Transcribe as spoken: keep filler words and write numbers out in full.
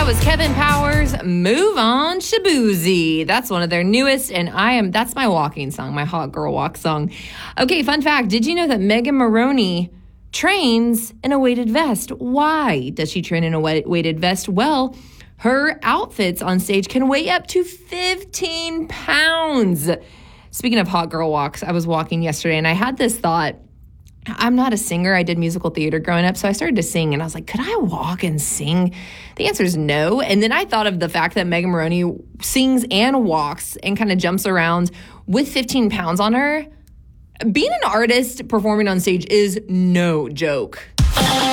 That was Kevin Powers, Move On Shaboozey. That's one of their newest, and I am that's my walking song, my hot girl walk song. Okay, fun fact. Did you know that Megan Maroney trains in a weighted vest? Why does she train in a weighted vest? Well, her outfits on stage can weigh up to fifteen pounds. Speaking of hot girl walks, I was walking yesterday, and I had this thought. I'm not a singer. I did musical theater growing up, so I started to sing, and I was like, could I walk and sing? The answer is no. And then I thought of the fact that Megan Maroney sings and walks and kind of jumps around with fifteen pounds on her. Being an artist performing on stage is no joke.